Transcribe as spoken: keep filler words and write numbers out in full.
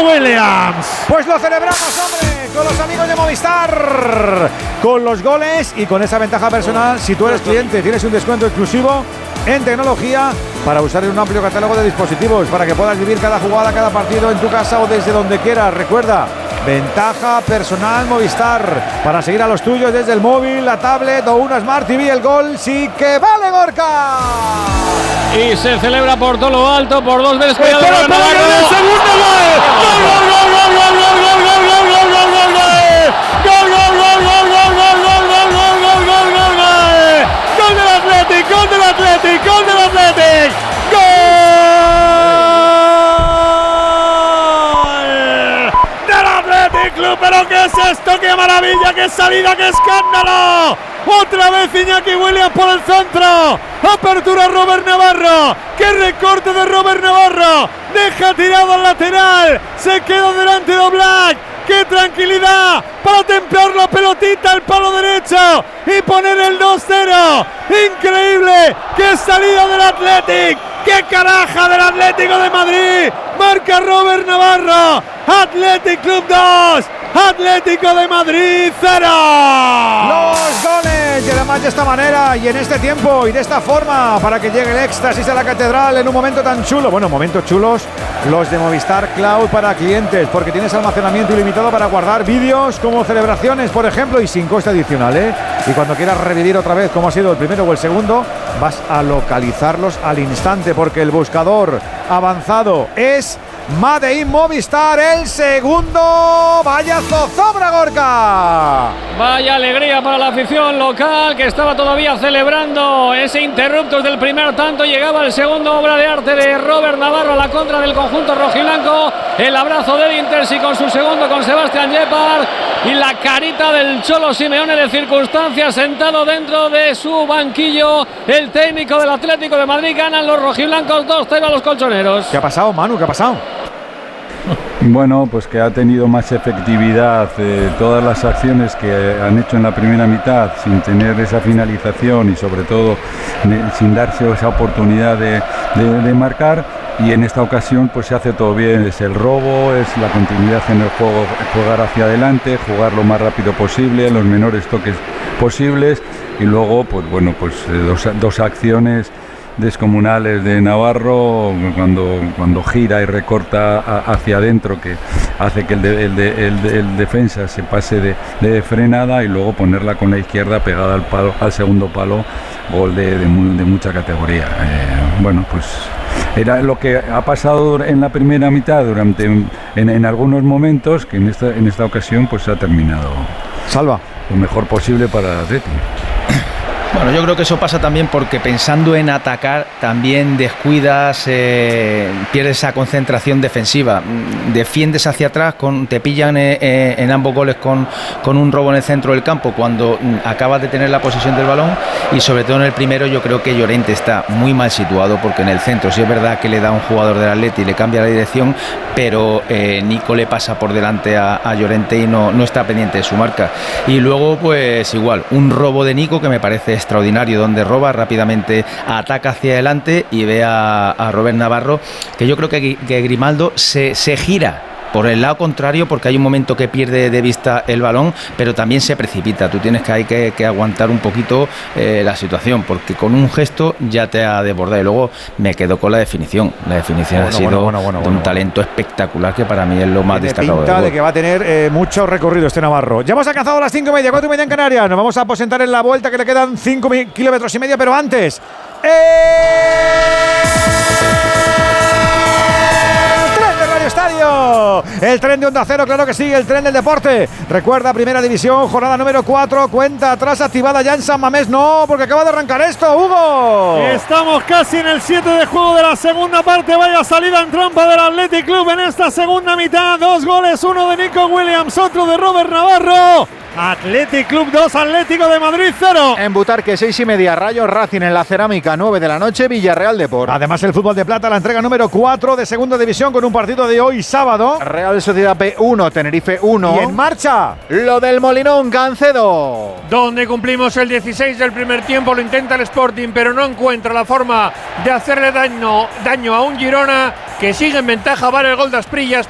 Williams. Pues lo celebramos, hombre, con los amigos de Movistar, con los goles y con esa ventaja personal. Si tú eres cliente, tienes un descuento exclusivo en tecnología para usar en un amplio catálogo de dispositivos, para que puedas vivir cada jugada, cada partido en tu casa o desde donde quieras. Recuerda, ventaja personal Movistar, para seguir a los tuyos desde el móvil, la tablet o una Smart T V. El gol sí que vale, Gorka. Y se celebra por todo lo alto, por dos veces. ¡Espera, espera, que viene el segundo gol! ¡Gol, gol, gol, gol, gol, gol, gol, gol, gol, gol, gol, gol, gol! ¡Gol, gol, gol, gol, gol, gol, gol, gol, gol, gol, gol, gol, gol! ¡Gol del Athletic, gol del Athletic, gol del Athletic! ¡Gol del Athletic Club! ¿Pero qué es esto? ¡Qué maravilla! ¡Qué salida! ¡Qué escándalo! Otra vez Iñaki Williams por el centro. Apertura Robert Navarro. ¡Qué recorte de Robert Navarro! Deja tirado al lateral. Se queda delante de Oblak. ¡Qué tranquilidad! Para templar la pelotita al palo derecho y poner el dos cero. ¡Increíble! ¡Qué salida del Athletic! ¡Qué caraja del Atlético de Madrid! Marca Robert Navarro. Athletic Club dos, Atlético de Madrid cero. Los goles, y además de esta manera y en este tiempo y de esta forma, para que llegue el éxtasis a la catedral en un momento tan chulo. Bueno, momentos chulos los de Movistar Cloud para clientes, porque tienes almacenamiento ilimitado para guardar vídeos como celebraciones, por ejemplo, y sin coste adicional, ¿eh? Y cuando quieras revivir otra vez como ha sido el primero o el segundo, vas a localizarlos al instante, porque el buscador avanzado es Made in Movistar, el segundo. Vaya zozobra, Gorka. Vaya alegría para la afición local, que estaba todavía celebrando ese interruptus del primer tanto. Llegaba el segundo, obra de arte de Robert Navarro a la contra del conjunto rojiblanco. El abrazo del Intersi con su segundo, con Sebastián Yepard, y la carita del Cholo Simeone de circunstancias, sentado dentro de su banquillo. El técnico del Atlético de Madrid. Ganan los rojiblancos dos cero a los colchoneros. ¿Qué ha pasado, Manu? ¿Qué ha pasado? Bueno, pues que ha tenido más efectividad eh, todas las acciones que han hecho en la primera mitad, sin tener esa finalización y sobre todo ne, sin darse esa oportunidad de, de, de marcar. Y en esta ocasión pues se hace todo bien, es el robo, es la continuidad en el juego, jugar hacia adelante, jugar lo más rápido posible, los menores toques posibles, y luego pues bueno, pues eh, dos, dos acciones descomunales de Navarro cuando, cuando gira y recorta a, hacia adentro, que hace que el, de, el, de, el, de, el defensa se pase de, de frenada, y luego ponerla con la izquierda pegada al palo, al segundo palo, gol de, de, muy, de mucha categoría. Eh, bueno, pues era lo que ha pasado en la primera mitad durante en, en algunos momentos, que en esta, en esta ocasión pues ha terminado Salva lo mejor posible para el Atleti. Bueno, yo creo que eso pasa también porque pensando en atacar también descuidas, eh, pierdes esa concentración defensiva, defiendes hacia atrás, con, te pillan eh, en ambos goles con, con un robo en el centro del campo cuando acabas de tener la posesión del balón, y sobre todo en el primero yo creo que Llorente está muy mal situado, porque en el centro sí es verdad que le da a un jugador del Atleti y le cambia la dirección, pero eh, Nico le pasa por delante a, a Llorente y no, no está pendiente de su marca. Y luego pues igual, un robo de Nico que me parece extraordinario, donde roba rápidamente, ataca hacia adelante y ve a, a Robert Navarro, que yo creo que, que Grimaldo se, se gira por el lado contrario, porque hay un momento que pierde de vista el balón, pero también se precipita. Tú tienes que, hay que, que aguantar un poquito eh, la situación, porque con un gesto ya te ha desbordado. Y luego me quedo con la definición. La definición bueno, ha sido bueno, bueno, bueno, de un bueno, talento bueno. espectacular, que para mí es lo más Tiene destacado pinta del de que va a tener eh, mucho recorrido este Navarro. Ya hemos alcanzado las cinco y media, cuatro y media en Canarias. Nos vamos a aposentar en la vuelta, que le quedan cinco kilómetros y medio, pero antes ¡Eh! Estadio, el tren de Onda Cero, claro que sí, el tren del deporte. Recuerda, Primera División, jornada número cuatro, cuenta atrás activada ya en San Mamés. No, porque acaba de arrancar esto, Hugo. Estamos casi en el siete de juego de la segunda parte. Vaya salida en trampa del Athletic Club en esta segunda mitad. Dos goles, uno de Nico Williams, otro de Robert Navarro. Athletic Club dos, Atlético de Madrid cero. En Butarque, seis y media, Rayo Racing en la Cerámica, nueve de la noche, Villarreal Depor. Además, el fútbol de plata, la entrega número cuatro de segunda división, con un partido de hoy sábado. Real Sociedad B uno, Tenerife uno. Y en marcha lo del Molinón, Cancedo. Donde cumplimos el dieciséis del primer tiempo, lo intenta el Sporting, pero no encuentra la forma de hacerle daño, daño a un Girona que sigue en ventaja. Vale el gol de Asprilla.